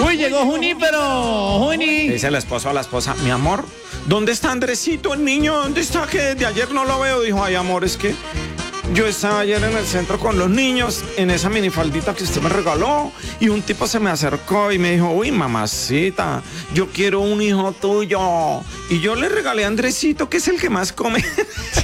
Uy, llegó Junípero. Juni. Dice el esposo a la esposa, mi amor, ¿dónde está Andresito, el niño? ¿Dónde está? Que desde ayer no lo veo. Dijo, ay, amor, es que yo estaba ayer en el centro con los niños, en esa minifaldita que usted me regaló, y un tipo se me acercó y me dijo, uy, mamacita, yo quiero un hijo tuyo. Y yo le regalé a Andresito, que es el que más come.